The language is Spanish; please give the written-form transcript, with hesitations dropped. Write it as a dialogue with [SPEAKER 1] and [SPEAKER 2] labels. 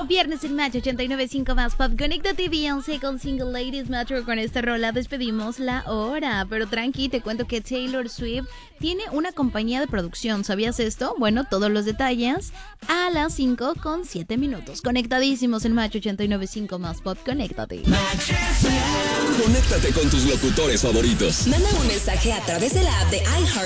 [SPEAKER 1] viernes en Match 89.5 más Pop. Conéctate Beyoncé con Single Ladies Metro. Con esta rola despedimos la hora. Pero tranqui, te cuento que Taylor Swift tiene una compañía de producción. ¿Sabías esto? Bueno, todos los detalles a las 5:07. Conectadísimos en Match 89.5 más Pop. Conéctate.
[SPEAKER 2] Conéctate con tus locutores favoritos.
[SPEAKER 3] Manda un mensaje a través de la app de iHeart